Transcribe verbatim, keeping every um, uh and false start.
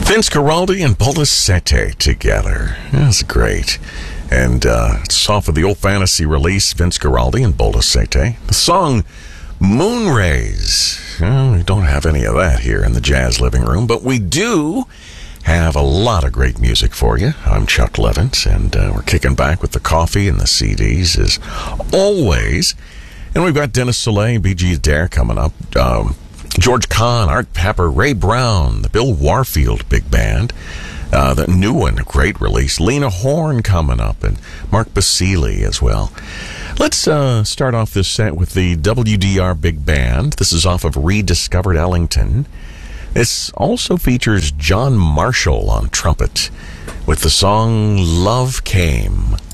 Vince Guaraldi and Bola Sete together. That's great. And uh, it's off of the old fantasy release, Vince Guaraldi and Bola Sete. The song Moonrays. Well, we don't have any of that here in the Jazz Living Room, but we do have a lot of great music for you. I'm Chuck Levins, and uh, we're kicking back with the coffee and the C Ds as always. And we've got Dennis Soleil, Bee Gees Dare coming up. Um, George Kahn, Art Pepper, Ray Brown, the Bill Warfield Big Band. Uh, the new one, a great release. Lena Horne coming up, and Mark Basile as well. Let's uh, start off this set with the W D R Big Band. This is off of Rediscovered Ellington. This also features John Marshall on trumpet with the song Love Came.